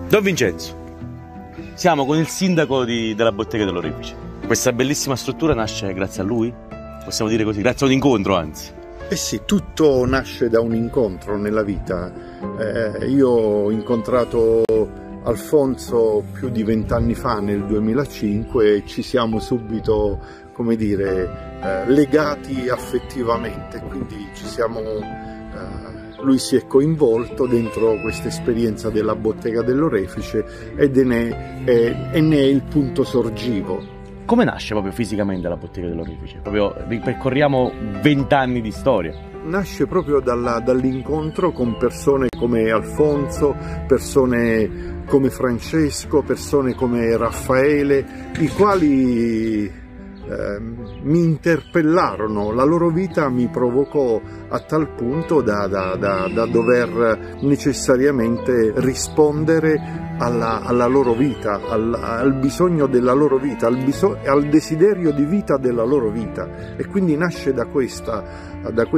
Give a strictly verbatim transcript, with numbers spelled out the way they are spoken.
Don Vincenzo, siamo con il sindaco di, della Bottega dell'Orefice. Questa bellissima struttura nasce grazie a lui? Possiamo dire così, grazie a un incontro anzi. Eh sì, tutto nasce da un incontro nella vita. Eh, io ho incontrato Alfonso più di vent'anni fa, nel duemilacinque, e ci siamo subito, come dire, eh, legati affettivamente, quindi ci siamo... Eh, lui si è coinvolto dentro questa esperienza della Bottega dell'Orefice ed è ne è, e ne è il punto sorgivo. Come nasce proprio fisicamente la Bottega dell'Orefice? Proprio ripercorriamo vent'anni di storia. Nasce proprio dall'incontro con persone come Alfonso, persone come Francesco, persone come Raffaele, i quali eh, mi interpellarono. La loro vita mi provocò a tal punto da, da, da, da dover necessariamente rispondere alla, alla loro vita, al, al bisogno della loro vita, al, bisog- al desiderio di vita della loro vita, e quindi nasce da questa, da questa